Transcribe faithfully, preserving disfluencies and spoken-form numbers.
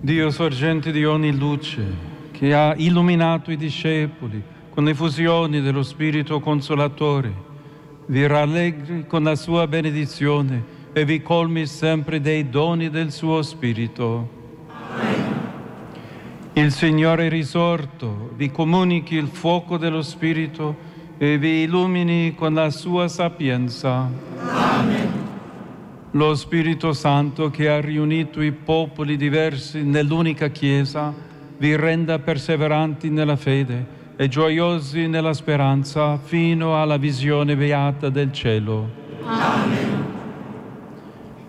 Dio sorgente di ogni luce, che ha illuminato i discepoli con le effusioni dello Spirito Consolatore, vi rallegri con la sua benedizione e vi colmi sempre dei doni del suo Spirito. Amen. Il Signore risorto vi comunichi il fuoco dello Spirito e vi illumini con la sua sapienza. Amen. Lo Spirito Santo, che ha riunito i popoli diversi nell'unica Chiesa, vi renda perseveranti nella fede e gioiosi nella speranza fino alla visione beata del cielo. Amen.